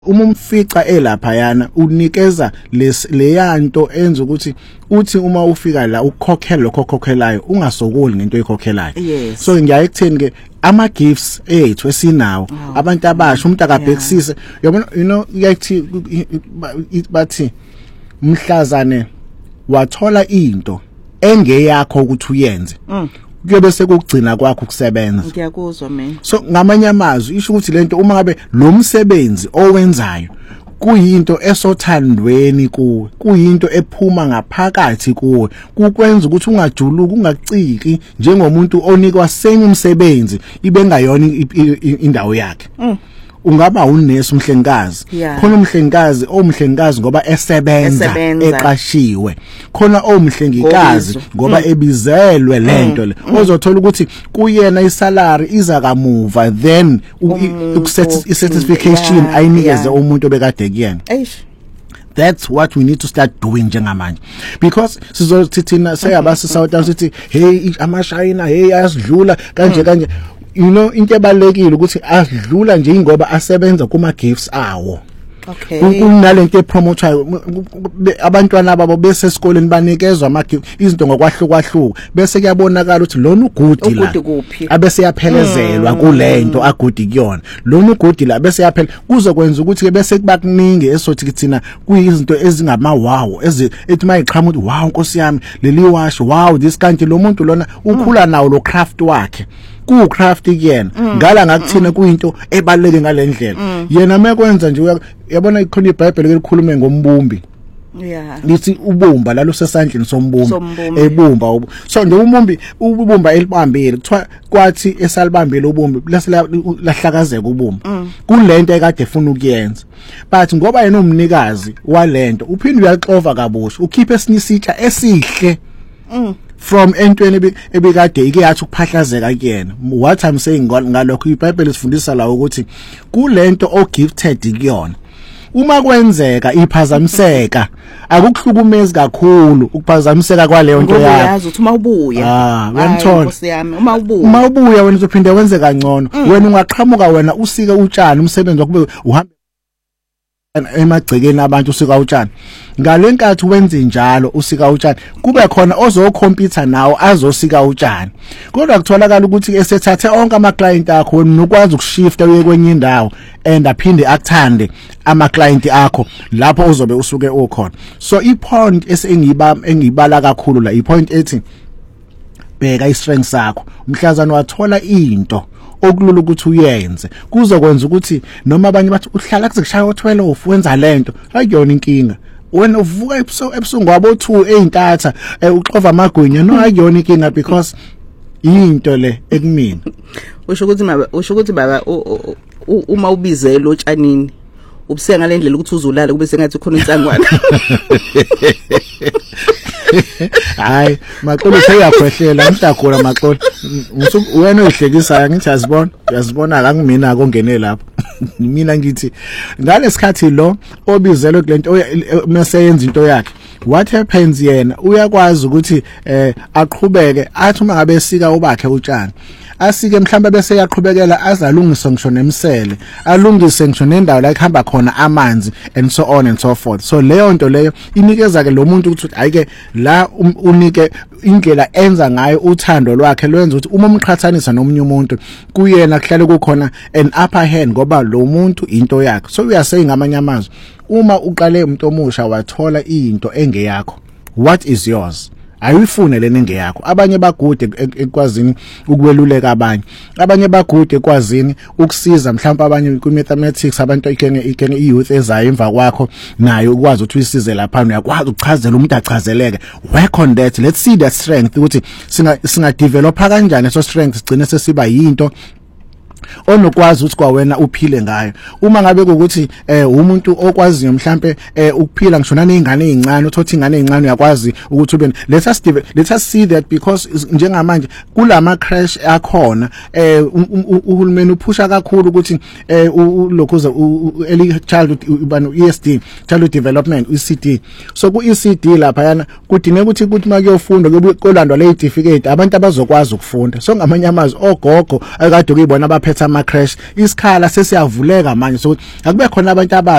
Uma umfica elapha yana unikeza leyanto enza ukuthi uthi uma ufika la ukhokhela lokho okhokhelayo ungasokoli ngento oyikhokhelayo. So ngiyaye ekutheni ke ama gifts ethu esinawo abantu abasha umuntu akabhekisise yabona uyathi bathi mhlazane wathola into engeyakho ukuthi uyenze kuyobe sekugcina kwakho ukusebenza. Ngiyakuzwa mina. So ngamanye amazwi isho ukuthi lento uma ngabe lo msebenzi owenzayo kuyinto esothandweni kuwe, kuyinto ephuma ngaphakathi kuwe, kukwenza ukuthi ungajuluki ungaciki njengomuntu onikwa senye umsebenzi ibe ngayona indawo yakhe. Ungaba unesi umhlengikazi khona umhlengikazi omhlengikazi ngoba esebenza eqashiwe, khona omhlengikazi ngoba ebizelwe lento le ozothola ukuthi kuyena isalary iza kamuva then certification ayinikeze umuntu obekade kuyena. That's what we need to start doing njengamanje, because sizothi thina seyabasi South Africa sithi hey amashayina hey asidlula kanje into ebalekile ukuthi adlula nje ngoba asebenza kuma gifts awo. Kunalento epromotayo abantwana babo bese esikoleni banikezwa ama izinto ngokwahlukahluka bese kuyabonakala ukuthi lona ugudi la abese yaphelezelwa kulento agudi kuyona, lona ugudi la bese yaphela kuzokwenza ukuthi ke bese kubakuningi esothi thina kuyizinto ezingama wow ethi mayiqhamuka ukuthi wow Nkosi yami leli wash wow this kanti lo muntu lona ukhula nawo lo craft wakhe ku craft kuyena ngala ngakuthina kuyinto ebaleke ngalendlela yena mekwenza nje yabona ikhona iBhayibheli elikhuluma ngombumbi lithi ubumba lalo sesandleni sombumbi ebumba so nje ubumba elibambile kuthiwa kwathi esalibambile ubumbi lahlakazeka ubumba kulento ekade efuna ukuyenza, but ngoba yena umnikazi walento uphinde uyaxova kabusha ukhiphe esinye isitsha esihle from entweni ebekade ike yathi ukuphahlazeka kuyena. What I'm saying ngalokho iBhayibheli sifundisa la ukuthi kulento ogifted kuyona uma kwenzeka iphazamiseka akukuhlukumezi kakhulu ukuphazamiseka kwaleyo nto yakho. Uyazi ukuthi uma ubuya Nkosi yami uma ubuya wena uzophinde wenze kangcono wena ungaqhamuka wena usike utshani umsebenzi wakube uhambe emagcekeni abantu usika utshani ngalenkathi wenze njalo usika utshani kube khona ozokhompyutha nawo azosika utshani, kodwa kutholakala ukuthi esethathe onke ama client akho wena nokwazi ukushifta uye kwenye indawo and aphinde akuthande ama client akho lapho uzobe usuke ukhona. So ipoint engiyibala kakhulu la ipoint ethi bheka istrength sakho mhlazana wathola into okulula ukuthi uyenze kuzokwenza ukuthi noma abanye bathi uhlala kuzokushaya u12 wenza lento ayiyona inkinga wena uvuka ebusuku ngwabo 2 eintatha uxova amagwinya no ayiyona inkinga because into le ekumina. Usho ukuthi baba uma ubizela otshanini ubuse ngalendlela ukuthi uzulala kube sengathi khona insangwana. Hayi Maqolo seyakhwehlela mhlakhola Maqolo wena uyihlekisa ngithi yazibona la ngimina kongene lapho mina ngithi ngalesikhathi lo obizelwe kulento meseyenza into yakhe what happens yena uyakwazi ukuthi aqhubeke athi uma ngabe sika ubakhe utshani asike mhlawumbe bese yaqhubekela azalungise ngisho nemsele alungise ngisho nendawo la ikhamba khona amanzi and so on and so forth. So leyo nto leyo inikeza ke lo muntu ukuthi ayike la unike indlela enza ngayo uthando lwakhe lwenza ukuthi uma umqhathanisa nomunye umuntu kuyena kuhlale kukhona an upper hand ngoba lo muntu into yakhe. So uyasay ngamanye amazwi uma uqale umuntu omusha wathola into engeyakho, what is yours? Ayifune lena engeyakho. Abanye bagude ekwazini ukweluleka abanye bagude ekwazini ukusiza mhlawumbe abanye ku mathematics abantu ikene youth ezayo emva kwakho nayo ukwazi ukuthi uyisize lapha uyakwazi ukuchazela umuntu achazeleke. Work on that, let's see that strength ukuthi singa develop kanjani so strength sigcine sesiba yinto onokwazi ukuthi kwawena uphile ngayo. Uma ngabe ukuthi umuntu okwaziyo mhlambe ukuphila ngisho nanezingane ezincane uthothi ingane ezincane uyakwazi ukuthi ube let us see that because njengamanje kulama crash akhona uhulumeni uphusha kakhulu ukuthi lokhuza early childhood ESD childhood development ECD. So ku ECD lapha yana kudineka ukuthi makuyofunda kolandwa le certificate abantu abazokwazi ukufunda. So ngamanye amazwi ogogo akade ukuyibona abaphethe ama crash isikhala sesiyavuleka manje so akube khona abantu